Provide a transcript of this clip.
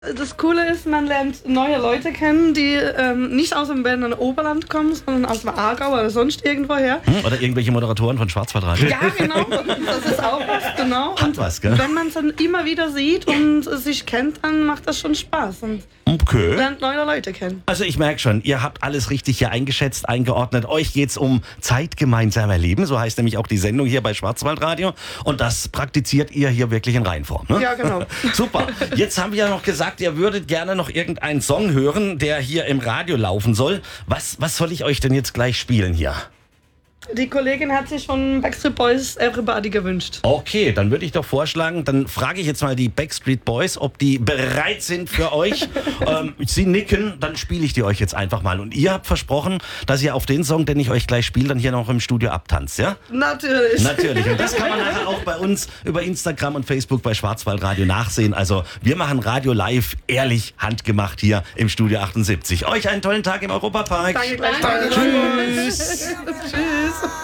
Das Coole ist, man lernt neue Leute kennen, die nicht aus dem Berliner Oberland kommen, sondern aus dem Aargau oder sonst irgendwoher. Oder irgendwelche Moderatoren von Schwarzwaldradio. Ja, genau. Das ist auch was, genau. Hat was, gell? Wenn man es dann immer wieder sieht und sich kennt, dann macht das schon Spaß. Und Okay. lernt neue Leute kennen. Also ich merke schon, ihr habt alles richtig hier eingeschätzt, eingeordnet. Euch geht's um Zeit gemeinsam erleben, so heißt nämlich auch die Sendung hier bei Schwarzwaldradio. Und das praktiziert ihr hier wirklich in Reinform. Ne? Ja, genau. Super. Jetzt haben wir ja noch gesagt, ihr würdet gerne noch irgendeinen Song hören, der hier im Radio laufen soll. Was soll ich euch denn jetzt gleich spielen hier? Die Kollegin hat sich von Backstreet Boys Everybody gewünscht. Okay, dann würde ich doch vorschlagen, dann frage ich jetzt mal die Backstreet Boys, ob die bereit sind für euch. Sie nicken, dann spiele ich die euch jetzt einfach mal. Und ihr habt versprochen, dass ihr auf den Song, den ich euch gleich spiele, dann hier noch im Studio abtanzt, ja? Natürlich. Natürlich. Und das kann man nachher auch bei uns über Instagram und Facebook bei Schwarzwaldradio nachsehen. Also wir machen Radio live, ehrlich, handgemacht hier im Studio 78. Euch einen tollen Tag im Europapark. Danke gleichfalls. Tschüss. Tschüss.